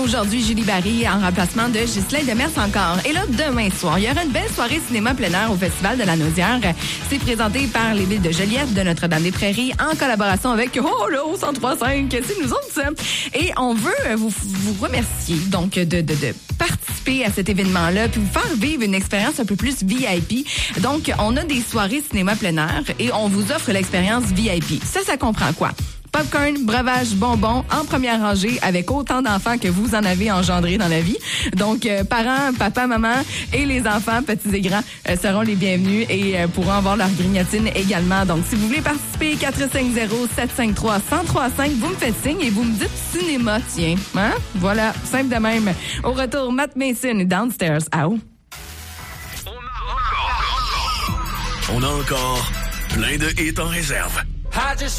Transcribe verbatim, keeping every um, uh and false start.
Aujourd'hui, Julie Barry en remplacement de Ghislain Demers encore. Et là, demain soir, il y aura une belle soirée cinéma plein air au Festival de la Naudière. C'est présenté par les villes de Joliette, de Notre-Dame-des-Prairies, en collaboration avec Oh là, au cent trois virgule cinq, c'est nous autres ça. Et on veut vous, vous remercier donc de, de, de participer à cet événement-là, puis vous faire vivre une expérience un peu plus V I P. Donc, on a des soirées cinéma plein air et on vous offre l'expérience V I P. Ça, ça comprend quoi? Popcorn, breuvage, bonbons en première rangée avec autant d'enfants que vous en avez engendré dans la vie. Donc, euh, parents, papa, maman et les enfants, petits et grands, euh, seront les bienvenus et euh, pourront avoir leur grignotine également. Donc, si vous voulez participer, quatre cinq zéro, sept cinq trois, un zéro trois cinq, vous me faites signe et vous me dites cinéma, tiens. Hein? Voilà, simple de même. Au retour, Matt Mason et Downstairs. Out. On a encore plein de hits en réserve. I just